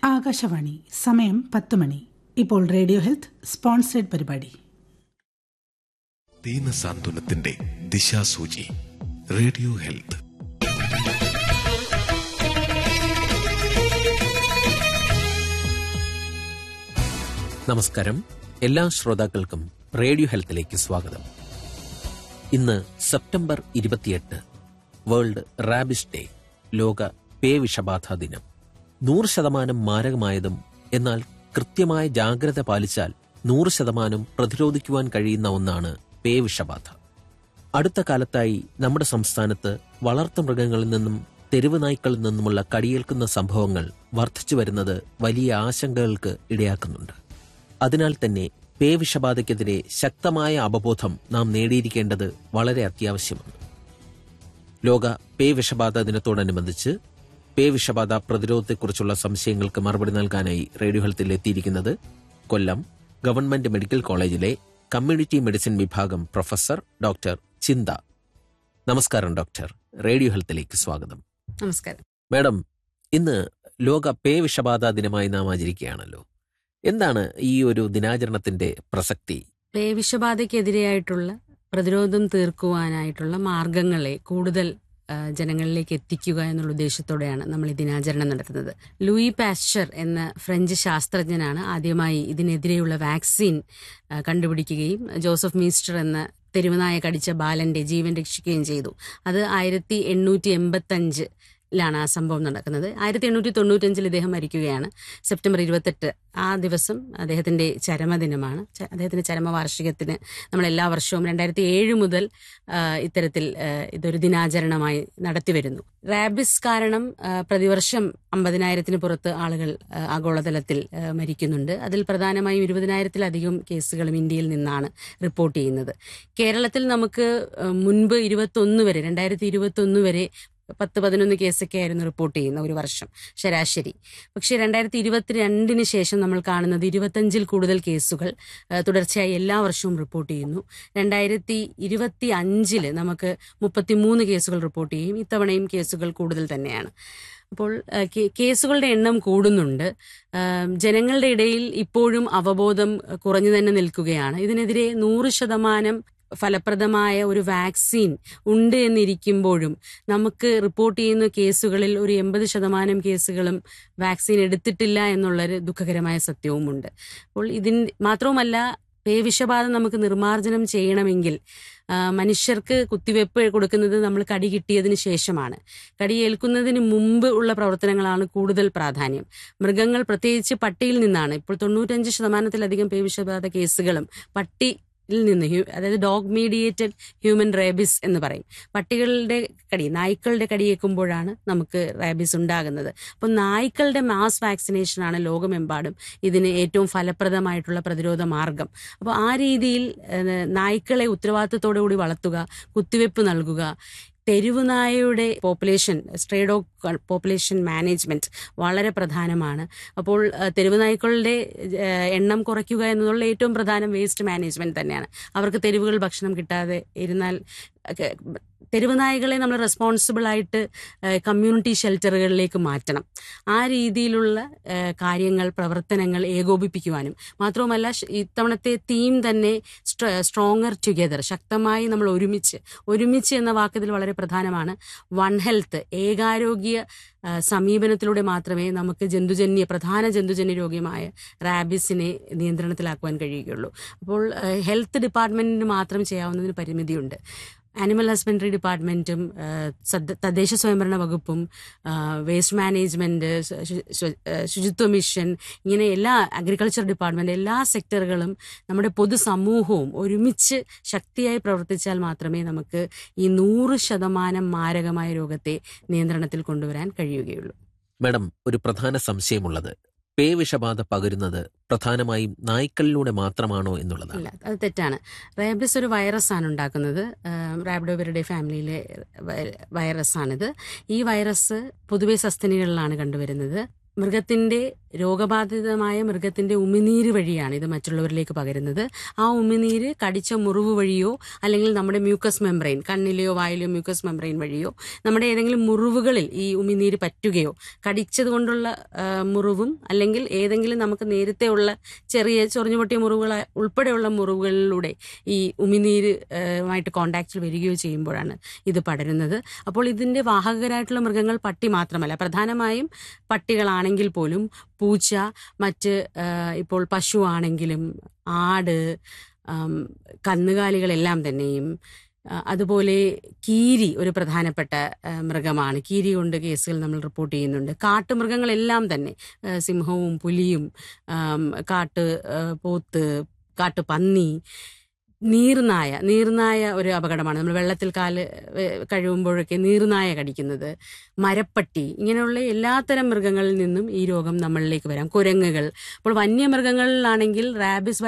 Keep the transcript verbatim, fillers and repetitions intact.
ആകാശവാണി. സമയം പത്ത് മണി. ഇപ്പോൾ റേഡിയോ ഹെൽത്ത് സ്പോൺസേഡ് പരിപാടി. ദീനസാന്ത്വനത്തിന്റെ ദിശാസൂചി. Radio health. നമസ്കാരം. എല്ലാ ശ്രോതാക്കൾക്കും റേഡിയോ ഹെൽത്തിലേക്ക് സ്വാഗതം. ഇന്ന് സെപ്റ്റംബർ ഇരുപത്തിയെട്ട്, വേൾഡ് റാബിസ് ഡേ, ലോക പേവിഷബാധ ദിനം. നൂറ് ശതമാനം മാരകമായതും എന്നാൽ കൃത്യമായ ജാഗ്രത പാലിച്ചാൽ നൂറ് ശതമാനം പ്രതിരോധിക്കുവാൻ കഴിയുന്ന ഒന്നാണ് പേവിഷബാധ. അടുത്ത കാലത്തായി നമ്മുടെ സംസ്ഥാനത്ത് വളർത്തുമൃഗങ്ങളിൽ നിന്നും തെരുവ് നായ്ക്കളിൽ നിന്നുമുള്ള കടിയേൽക്കുന്ന സംഭവങ്ങൾ വർദ്ധിച്ചു വരുന്നത് വലിയ ആശങ്കകൾക്ക് ഇടയാക്കുന്നുണ്ട്. അതിനാൽ തന്നെ പേവിഷബാധയ്ക്കെതിരെ ശക്തമായ അവബോധം നാം നേടിയിരിക്കേണ്ടത് വളരെ അത്യാവശ്യമാണ്. ലോക പേവിഷബാധ ദിനത്തോടനുബന്ധിച്ച് പേവിഷബാധ പ്രതിരോധത്തെക്കുറിച്ചുള്ള സംശയങ്ങൾക്ക് മറുപടി നൽകാനായി റേഡിയോ ഹെൽത്തിൽ എത്തിയിരിക്കുന്നത് കൊല്ലം ഗവൺമെന്റ് മെഡിക്കൽ കോളേജിലെ കമ്മ്യൂണിറ്റി മെഡിസിൻ വിഭാഗം പ്രൊഫസർ ഡോക്ടർ ചിന്ത. നമസ്കാരം ഡോക്ടർ. റേഡിയോ ഹെൽത്തിലേക്ക് സ്വാഗതം. നമസ്കാരം മാഡം. ഇന്ന് ലോക പേവിഷബാധ ദിനമായി നാം ആചരിക്കുകയാണല്ലോ. എന്താണ് ഈ ഒരു ദിനാചരണത്തിന്റെ പ്രസക്തി? പേവിഷബാധയ്ക്കെതിരെയായിട്ടുള്ള പ്രതിരോധം തീർക്കുവാനായിട്ടുള്ള മാർഗങ്ങളെ കൂടുതൽ ജനങ്ങളിലേക്ക് എത്തിക്കുക എന്നുള്ള ഉദ്ദേശത്തോടെയാണ് നമ്മൾ ഈ ദിനാചരണം നടത്തുന്നത്. ലൂയി പാസ്ചർ എന്ന ഫ്രഞ്ച് ശാസ്ത്രജ്ഞനാണ് ആദ്യമായി ഇതിനെതിരെയുള്ള വാക്സിൻ കണ്ടുപിടിക്കുകയും ജോസഫ് മീസ്റ്റർ എന്ന തെരുവുനായ കടിച്ച ബാലന്റെ ജീവൻ രക്ഷിക്കുകയും ചെയ്തു. അത് ആയിരത്തി എണ്ണൂറ്റി എൺപത്തി അഞ്ച് ലാണ് ആ സംഭവം നടക്കുന്നത്. ആയിരത്തി എണ്ണൂറ്റി തൊണ്ണൂറ്റഞ്ചിൽ ഇദ്ദേഹം മരിക്കുകയാണ്. സെപ്റ്റംബർ ഇരുപത്തെട്ട് ആ ദിവസം അദ്ദേഹത്തിന്റെ ചരമദിനമാണ്. അദ്ദേഹത്തിന്റെ ചരമവാർഷികത്തിന് നമ്മൾ എല്ലാ വർഷവും രണ്ടായിരത്തി ഏഴ് മുതൽ ഇത്തരത്തിൽ ഇതൊരു ദിനാചരണമായി നടത്തിവരുന്നു. റാബിസ് കാരണം പ്രതിവർഷം അമ്പതിനായിരത്തിന് പുറത്ത് ആളുകൾ ആഗോളതലത്തിൽ മരിക്കുന്നുണ്ട്. അതിൽ പ്രധാനമായും ഇരുപതിനായിരത്തിലധികം കേസുകളും ഇന്ത്യയിൽ നിന്നാണ് റിപ്പോർട്ട് ചെയ്യുന്നത്. കേരളത്തിൽ നമുക്ക് മുൻപ് ഇരുപത്തൊന്ന് വരെ രണ്ടായിരത്തി ഇരുപത്തി ഒന്ന് വരെ പത്ത് പതിനൊന്ന് കേസൊക്കെ ആയിരുന്നു റിപ്പോർട്ട് ചെയ്യുന്ന ഒരു വർഷം ശരാശരി. പക്ഷെ രണ്ടായിരത്തി ഇരുപത്തിരണ്ടിന് ശേഷം നമ്മൾ കാണുന്നത് ഇരുപത്തഞ്ചിൽ കൂടുതൽ കേസുകൾ തുടർച്ചയായി എല്ലാ വർഷവും റിപ്പോർട്ട് ചെയ്യുന്നു. രണ്ടായിരത്തി ഇരുപത്തി അഞ്ചില് നമുക്ക് മുപ്പത്തിമൂന്ന് കേസുകൾ റിപ്പോർട്ട് ചെയ്യും. ഇത്തവണയും കേസുകൾ കൂടുതൽ തന്നെയാണ്. അപ്പോൾ കേസുകളുടെ എണ്ണം കൂടുന്നുണ്ട്. ജനങ്ങളുടെ ഇടയിൽ ഇപ്പോഴും അവബോധം കുറഞ്ഞു തന്നെ നിൽക്കുകയാണ്. ഇതിനെതിരെ നൂറ് ശതമാനം ഫലപ്രദമായ ഒരു വാക്സിൻ ഉണ്ട് എന്നിരിക്കുമ്പോഴും നമുക്ക് റിപ്പോർട്ട് ചെയ്യുന്ന കേസുകളിൽ ഒരു എൺപത് ശതമാനം കേസുകളും വാക്സിൻ എടുത്തിട്ടില്ല എന്നുള്ളൊരു ദുഃഖകരമായ സത്യവുമുണ്ട്. അപ്പോൾ ഇതിന് മാത്രവുമല്ല, പേവിഷബാധ നമുക്ക് നിർമ്മാർജ്ജനം ചെയ്യണമെങ്കിൽ മനുഷ്യർക്ക് കുത്തിവെപ്പ് കൊടുക്കുന്നത് നമ്മൾ കടി കിട്ടിയതിന് ശേഷമാണ്. കടിയേൽക്കുന്നതിന് മുമ്പ് ഉള്ള പ്രവർത്തനങ്ങളാണ് കൂടുതൽ പ്രാധാന്യം. മൃഗങ്ങൾ, പ്രത്യേകിച്ച് പട്ടിയിൽ നിന്നാണ് ഇപ്പോൾ തൊണ്ണൂറ്റഞ്ച് ശതമാനത്തിലധികം പേവിഷബാധ കേസുകളും പട്ടി ിൽ നിന്ന്, അതായത് ഡോഗ് മീഡിയേറ്റഡ് ഹ്യൂമൻ റാബിസ് എന്ന് പറയും. പട്ടികളുടെ കടി, നായ്ക്കളുടെ കടിയേൽക്കുമ്പോഴാണ് നമുക്ക് റാബിസ് ഉണ്ടാകുന്നത്. അപ്പോൾ നായ്ക്കളുടെ മാസ് വാക്സിനേഷനാണ് ലോകമെമ്പാടും ഇതിന് ഏറ്റവും ഫലപ്രദമായിട്ടുള്ള പ്രതിരോധ മാർഗം. അപ്പോൾ ആ രീതിയിൽ നായ്ക്കളെ ഉത്തരവാദിത്തത്തോടു കൂടി വളർത്തുക, കുത്തിവെപ്പ് നൽകുക, തെരുവുനായയുടെ population, stray dog population management വളരെ പ്രധാനമാണ്. അപ്പോൾ തെരുവുനായ്ക്കളുടെ എണ്ണം കുറയ്ക്കുക എന്നുള്ള ഏറ്റവും പ്രധാനം വേസ്റ്റ് മാനേജ്മെന്റ് തന്നെയാണ്. അവർക്ക് തെരുവുകൾ ഭക്ഷണം കിട്ടാതെ ഇരുന്നാൽ തെരുവുനായകളെ നമ്മൾ റെസ്പോൺസിബിൾ ആയിട്ട് കമ്മ്യൂണിറ്റി ഷെൽട്ടറുകളിലേക്ക് മാറ്റണം. ആ രീതിയിലുള്ള കാര്യങ്ങൾ, പ്രവർത്തനങ്ങൾ ഏകോപിപ്പിക്കുവാനും, മാത്രവുമല്ല ഇത്തവണത്തെ തീം തന്നെ സ്ട്രോങ്ങർ ടുഗെദർ, ശക്തമായി നമ്മൾ ഒരുമിച്ച്, ഒരുമിച്ച് എന്ന വാക്കതിൽ വളരെ പ്രധാനമാണ്. വൺ ഹെൽത്ത്, ഏകാരോഗ്യ സമീപനത്തിലൂടെ മാത്രമേ നമുക്ക് ജന്തുജന്യ പ്രധാന ജന്തുജന്യ രോഗമായ റാബിസിനെ നിയന്ത്രണത്തിലാക്കുവാൻ കഴിയുകയുള്ളൂ. അപ്പോൾ ഹെൽത്ത് ഡിപ്പാർട്ട്മെന്റിന് മാത്രം ചെയ്യാവുന്നതിന് പരിമിതിയുണ്ട്. ആനിമൽ ഹസ്ബൻഡറി ഡിപ്പാർട്ട്മെന്റും തദ്ദേശ സ്വയംഭരണ വകുപ്പും വേസ്റ്റ് മാനേജ്മെന്റ്, ശുചിത്വ മിഷൻ, ഇങ്ങനെ എല്ലാ അഗ്രികൾച്ചർ ഡിപ്പാർട്ട്മെന്റ്, എല്ലാ സെക്ടറുകളും നമ്മുടെ പൊതുസമൂഹവും ഒരുമിച്ച് ശക്തിയായി പ്രവർത്തിച്ചാൽ മാത്രമേ നമുക്ക് ഈ നൂറ് ശതമാനം മാരകമായ രോഗത്തെ നിയന്ത്രണത്തിൽ കൊണ്ടുവരാൻ കഴിയുകയുള്ളൂ. മാഡം, ഒരു പ്രധാന സംശയമുള്ളത് പേവിഷബാധ പകരുന്നത് പ്രധാനമായും നായ്ക്കളിലൂടെ മാത്രമാണോ എന്നുള്ളതാണ്. ഇല്ല, അത് തെറ്റാണ്. റാബിസ് ഒരു വൈറസാണ് ഉണ്ടാക്കുന്നത്. റാബിഡോവിറിഡെ ഫാമിലിയിലെ വൈറസാണിത്. ഈ വൈറസ് പൊതുവെ സസ്തനികളിലാണ് കണ്ടുവരുന്നത്. മൃഗത്തിന്റെ രോഗബാധിതമായ മൃഗത്തിന്റെ ഉമിനീര് വഴിയാണ് ഇത് മറ്റുള്ളവരിലേക്ക് പകരുന്നത്. ആ ഉമിനീര് കടിച്ച മുറിവ് വഴിയോ അല്ലെങ്കിൽ നമ്മുടെ മ്യൂക്കസ് മെംബ്രെയിൻ, കണ്ണിലെയോ വായിലെയോ മ്യൂക്കസ് മെംബ്രെയിൻ വഴിയോ നമ്മുടെ ഏതെങ്കിലും മുറിവുകളിൽ ഈ ഉമിനീര് പറ്റുകയോ, കടിച്ചത് കൊണ്ടുള്ള മുറിവും അല്ലെങ്കിൽ ഏതെങ്കിലും നമുക്ക് നേരത്തെ ഉള്ള ചെറിയ ചൊറിഞ്ഞുപൊട്ടിയ മുറിവുകൾ ഉൾപ്പെടെയുള്ള മുറിവുകളിലൂടെ ഈ ഉമിനീര് ആയിട്ട് കോണ്ടാക്റ്റിൽ വരികയോ ചെയ്യുമ്പോഴാണ് ഇത് പടരുന്നത്. അപ്പോൾ ഇതിന്റെ വാഹകരായിട്ടുള്ള മൃഗങ്ങൾ പട്ടി മാത്രമല്ല, പ്രധാനമായും പട്ടികളാണെങ്കിൽ പോലും പൂച്ച, മറ്റ് ഇപ്പോൾ പശു ആണെങ്കിലും ആട്, കന്നുകാലികളെല്ലാം തന്നെയും, അതുപോലെ കീരി ഒരു പ്രധാനപ്പെട്ട മൃഗമാണ്. കീരി കൊണ്ട് കേസുകൾ നമ്മൾ റിപ്പോർട്ട് ചെയ്യുന്നുണ്ട്. കാട്ടുമൃഗങ്ങളെല്ലാം തന്നെ, സിംഹവും പുലിയും കാട്ട് പോത്ത്, കാട്ടുപന്നി, നീർനായ നീർനായ ഒരു അപകടമാണ്. നമ്മൾ വെള്ളത്തിൽ കാല് കഴുകുമ്പോഴൊക്കെ നീർനായ കടിക്കുന്നത്, മരപ്പട്ടി, ഇങ്ങനെയുള്ള എല്ലാത്തരം മൃഗങ്ങളിൽ നിന്നും ഈ രോഗം നമ്മളിലേക്ക് വരാം. കുരങ്ങുകൾ. അപ്പോൾ വന്യമൃഗങ്ങളിലാണെങ്കിൽ റാബിസ്